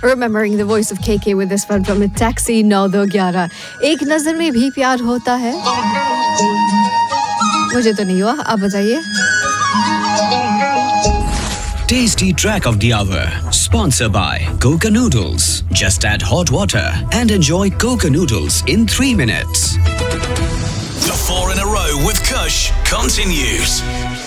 Remembering the voice of KK with this one from a Taxi 921. एक नजर में भी प्यार होता है. मुझे तो नहीं हुआ, आप बताइए. Tasty track of the hour, sponsored by Coca Noodles. Just add hot water and enjoy Coca Noodles in 3 minutes. The 4 in a row with Kush continues.